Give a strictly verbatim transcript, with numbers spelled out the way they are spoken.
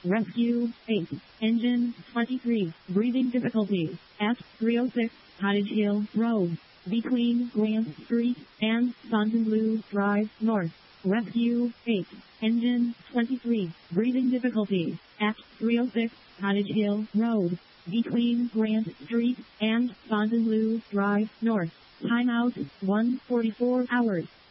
Rescue eight. Engine twenty-three. Breathing difficulties at three oh six Cottage Hill Road, between Grant Street and Fontainebleau Drive North. Rescue eight. Engine twenty-three. Breathing difficulties at three oh six Cottage Hill Road, between Grant Street and Fontainebleau Drive North. Timeout one forty-four hours.